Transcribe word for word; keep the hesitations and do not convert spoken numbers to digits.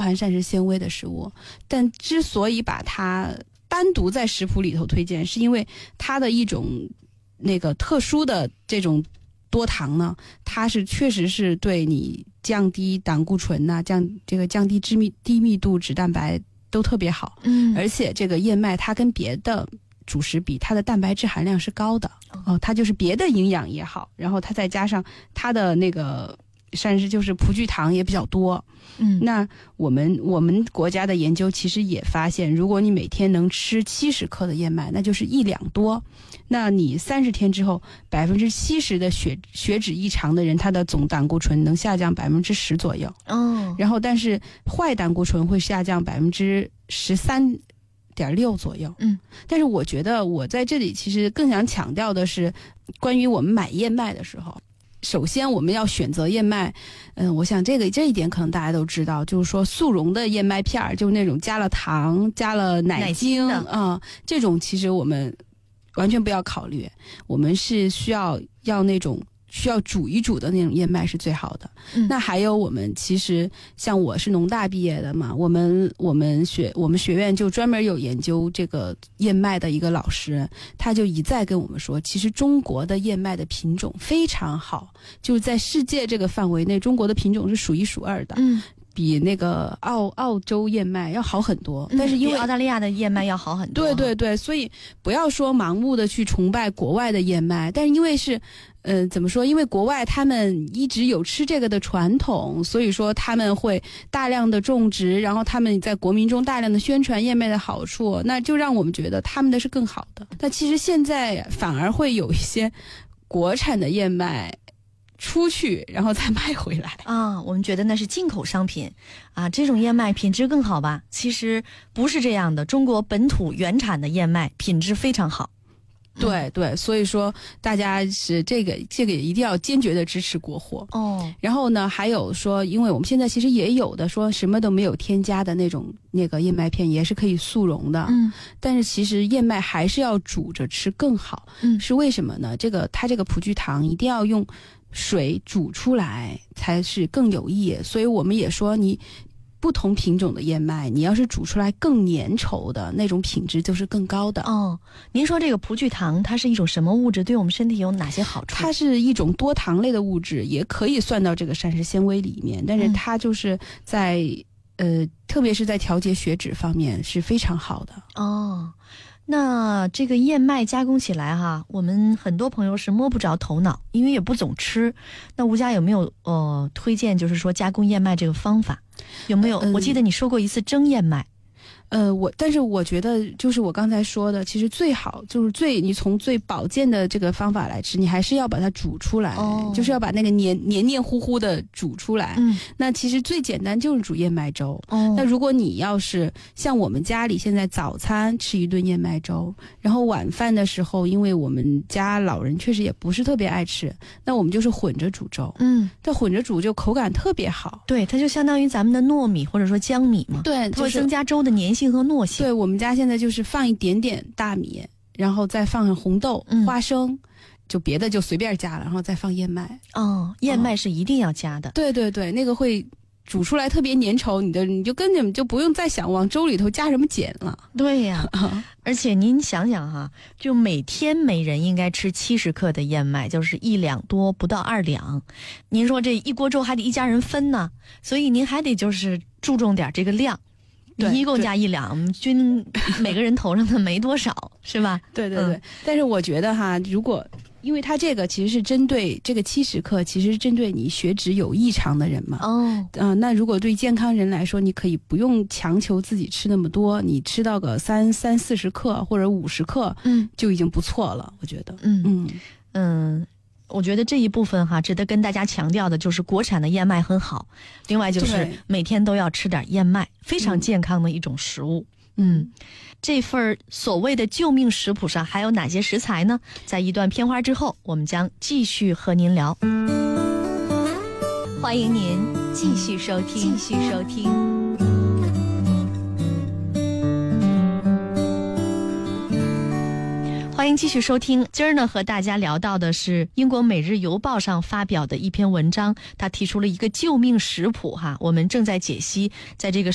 含膳食纤维的食物。但之所以把它单独在食谱里头推荐，是因为它的一种那个特殊的这种多糖呢，它是确实是对你降低胆固醇呐、啊，降这个降低脂密低密度脂蛋白都特别好。嗯，而且这个燕麦它跟别的主食比，它的蛋白质含量是高的哦，它就是别的营养也好，然后它再加上它的那个膳食就是葡聚糖也比较多。嗯，那我们我们国家的研究其实也发现，如果你每天能吃七十克的燕麦，那就是一两多。那你三十天之后，百分之七十的血血脂异常的人，他的总胆固醇能下降百分之十左右。哦，然后但是坏胆固醇会下降百分之十三点六左右。嗯，但是我觉得我在这里其实更想强调的是，关于我们买燕麦的时候。首先我们要选择燕麦，嗯，我想这个这一点可能大家都知道，就是说速溶的燕麦片儿，就是那种加了糖、加了奶精啊、嗯，这种其实我们完全不要考虑，我们是需要要那种需要煮一煮的那种燕麦是最好的。嗯、那还有我们其实像我是农大毕业的嘛，我们我们学我们学院就专门有研究这个燕麦的一个老师，他就一再跟我们说，其实中国的燕麦的品种非常好，就是在世界这个范围内，中国的品种是数一数二的。嗯。比那个澳澳洲燕麦要好很多，但是因为、 嗯、澳大利亚的燕麦要好很多。 对对对，所以不要说盲目的去崇拜国外的燕麦，但是因为是，呃，怎么说？因为国外他们一直有吃这个的传统，所以说他们会大量的种植，然后他们在国民中大量的宣传燕麦的好处，那就让我们觉得他们的是更好的。那其实现在反而会有一些国产的燕麦出去然后再卖回来啊，我们觉得那是进口商品啊，这种燕麦品质更好吧？其实不是这样的，中国本土原产的燕麦品质非常好。 对对，所以说大家是这个这个也一定要坚决的支持国货哦。然后呢，还有说，因为我们现在其实也有的说什么都没有添加的那种那个燕麦片，也是可以速溶的。嗯，但是其实燕麦还是要煮着吃更好。嗯，是为什么呢？这个它这个葡聚糖一定要用水煮出来才是更有益，所以我们也说你。不同品种的燕麦，你要是煮出来更粘稠的那种品质就是更高的。 哦，您说这个葡聚糖它是一种什么物质？对我们身体有哪些好处？ 它是一种多糖类的物质，也可以算到这个膳食纤维里面，但是它就是在、嗯、呃，特别是在调节血脂方面是非常好的。 哦。那这个燕麦加工起来哈，我们很多朋友是摸不着头脑，因为也不总吃。那吴佳有没有呃推荐，就是说加工燕麦这个方法？有没有？呃、我记得你说过一次蒸燕麦。 呃，我但是我觉得就是我刚才说的，其实最好就是最你从最保健的这个方法来吃，你还是要把它煮出来，哦、就是要把那个黏黏黏糊糊的煮出来。嗯，那其实最简单就是煮燕麦粥。哦，那如果你要是像我们家里现在早餐吃一顿燕麦粥，然后晚饭的时候，因为我们家老人确实也不是特别爱吃，那我们就是混着煮粥。嗯，但混着煮就口感特别好。 对，它就相当于咱们的糯米或者说江米嘛。 对， 它会增加粥的粘性和糯性。 对，我们家现在就是放一点点大米，然后再放上红豆、嗯、花生，就别的就随便加了，然后再放燕麦。 哦，燕麦是一定要加的。 哦、对对对，那个会煮出来特别粘稠，你的你就根本就不用再想往粥里头加什么碱了。 对呀，而且您想想哈，就每天每人应该吃七十克的燕麦，就是一两多不到二两。您说这一锅粥还得一家人分呢，所以您还得就是注重点这个量。你一共加一两，均每个人头上的没多少，是吧？ 对对对、嗯。但是我觉得哈，如果因为它这个其实是针对这个七十克，其实是针对你血脂有异常的人嘛。哦。嗯、呃，那如果对健康人来说，你可以不用强求自己吃那么多，你吃到个三三四十克或者五十克，嗯，就已经不错了，我觉得。 嗯嗯嗯。我觉得这一部分哈，值得跟大家强调的就是国产的燕麦很好，另外就是每天都要吃点燕麦，非常健康的一种食物。嗯，嗯这份所谓的救命食谱上还有哪些食材呢？在一段片花之后，我们将继续和您聊。欢迎您继续收听，继续收听。欢迎继续收听，今儿呢和大家聊到的是英国《每日邮报》上发表的一篇文章，他提出了一个救命食谱哈，我们正在解析在这个